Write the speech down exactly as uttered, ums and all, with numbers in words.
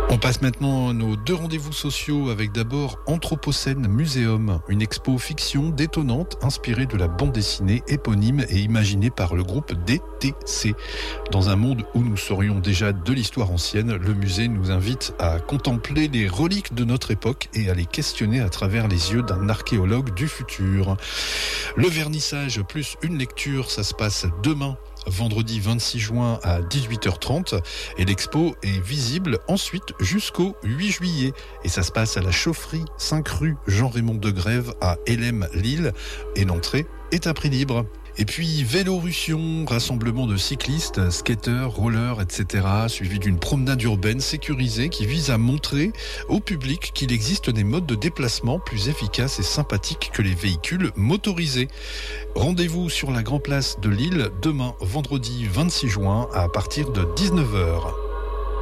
On passe maintenant nos deux rendez-vous sociaux avec d'abord Anthropocène Muséum, une expo fiction détonnante inspirée de la bande dessinée éponyme et imaginée par le groupe D T C. Dans un monde où nous serions déjà de l'histoire ancienne, le musée nous invite à contempler les reliques de notre époque et à les questionner à travers les yeux d'un archéologue du futur. Le vernissage plus une lecture, ça se passe demain, vendredi vingt-six juin à dix-huit heures trente, et l'expo est visible ensuite jusqu'au huit juillet, et ça se passe à la chaufferie cinq rue Jean-Raymond de Grève à Hélène, Lille, et l'entrée est à prix libre. Et puis Vélorussion, rassemblement de cyclistes, skateurs, rollers, et cetera, suivi d'une promenade urbaine sécurisée qui vise à montrer au public qu'il existe des modes de déplacement plus efficaces et sympathiques que les véhicules motorisés. Rendez-vous sur la Grand Place de Lille demain, vendredi vingt-six juin, à partir de dix-neuf heures.